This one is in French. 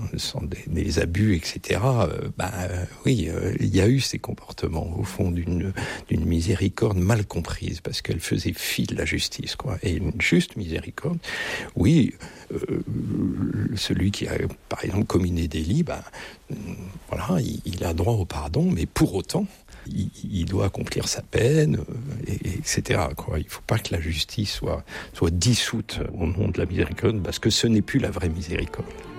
sans des abus, etc. Oui, il y a eu ces comportements au fond d'une miséricorde mal comprise parce qu'elle faisait fi de la justice, quoi. Et une juste miséricorde, oui, celui qui a par exemple commis des délits, voilà, il a droit au pardon, mais pour autant il doit accomplir sa peine, etc. Quoi. Il ne faut pas que la justice soit dissoute au nom de la miséricorde, parce que ce n'est plus la vraie miséricorde.